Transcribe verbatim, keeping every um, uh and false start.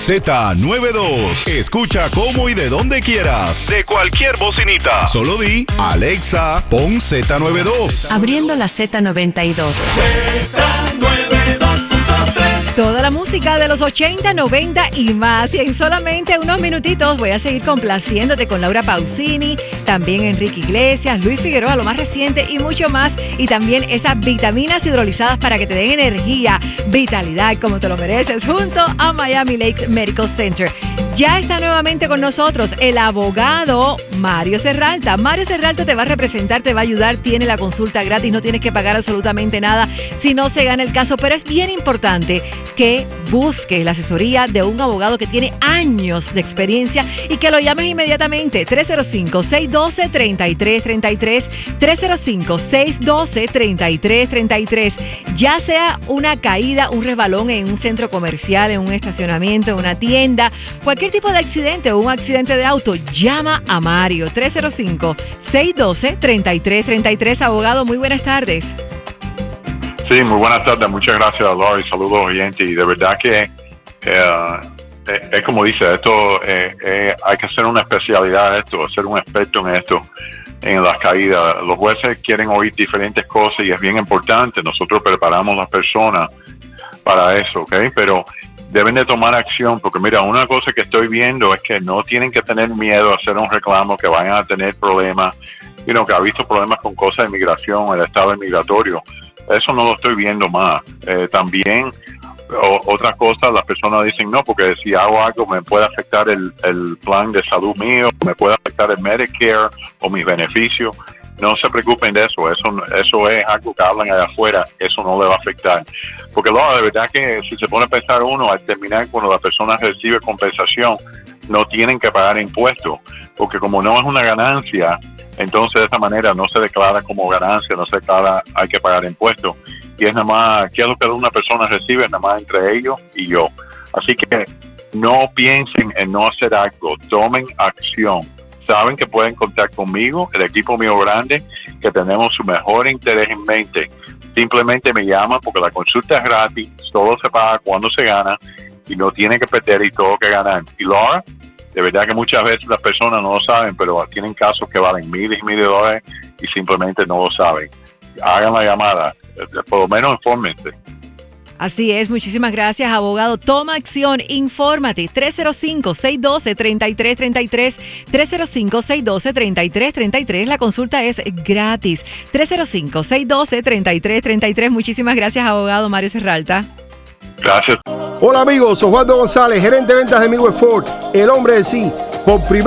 Z noventa y dos. Escucha cómo y de donde quieras. De cualquier bocinita. Solo di, Alexa, pon Z noventa y dos. Abriendo la Z noventa y dos. Z noventa y dos punto tres. Toda la música de los ochenta, noventa y más. Y en solamente unos minutitos voy a seguir complaciéndote con Laura Pausini, también Enrique Iglesias, Luis Figueroa, lo más reciente y mucho más. Y también esas vitaminas hidrolizadas para que te den energía, vitalidad, como te lo mereces, junto a Miami Lakes Medical Center. Ya está nuevamente con nosotros el abogado Mario Serralta. Mario Serralta te va a representar, te va a ayudar, tiene la consulta gratis, no tienes que pagar absolutamente nada si no se gana el caso, pero es bien importante que busques la asesoría de un abogado que tiene años de experiencia y que lo llames inmediatamente. tres cero cinco, seis uno dos, tres tres tres tres, tres cero cinco, seis uno dos, tres tres tres tres. Ya sea una caída, un resbalón en un centro comercial, en un estacionamiento, en una tienda, cualquier tipo de accidente o un accidente de auto, llama a Mario. tres cero cinco, seis uno dos, tres tres tres tres. Abogado, muy buenas tardes. Sí, muy buenas tardes. Muchas gracias, Laura, y saludos oyentes. Y de verdad que eh, es, es como dice, esto eh, eh, hay que hacer una especialidad en esto, ser un experto en esto, en las caídas. Los jueces quieren oír diferentes cosas y es bien importante. Nosotros preparamos a las personas para eso, ¿ok? Pero deben de tomar acción, porque mira, una cosa que estoy viendo es que no tienen que tener miedo a hacer un reclamo, que vayan a tener problemas, you know, que ha visto problemas con cosas de inmigración, el estado migratorio. Eso no lo estoy viendo más. Eh, también, o, otra cosa, las personas dicen, no, porque si hago algo me puede afectar el, el plan de salud mío, me puede afectar el Medicare o mis beneficios. No se preocupen de eso, eso eso es algo que hablan allá afuera, eso no le va a afectar. Porque luego, de verdad que si se pone a pensar uno, al terminar cuando la persona recibe compensación, no tienen que pagar impuestos, porque como no es una ganancia, entonces de esa manera no se declara como ganancia, no se declara, hay que pagar impuestos. Y es nada más, ¿qué es lo que una persona recibe? Nada más entre ellos y yo. Así que no piensen en no hacer algo, tomen acción. Saben que pueden contar conmigo, el equipo mío grande, que tenemos su mejor interés en mente. Simplemente me llaman porque la consulta es gratis, todo se paga cuando se gana y no tiene que perder y todo que ganar. Y Laura, de verdad que muchas veces las personas no lo saben, pero tienen casos que valen miles y miles de dólares y simplemente no lo saben. Hagan la llamada, por lo menos infórmense. Así es, muchísimas gracias, abogado. Toma acción, infórmate. tres cero cinco, seis uno dos, tres tres tres tres, tres cero cinco, seis uno dos, tres tres tres tres. La consulta es gratis. tres cero cinco, seis uno dos, tres tres tres tres. Muchísimas gracias, abogado Mario Serralta. Gracias. Hola amigos, Osvaldo González, gerente de ventas de Midwest Ford, el hombre de sí. Por primera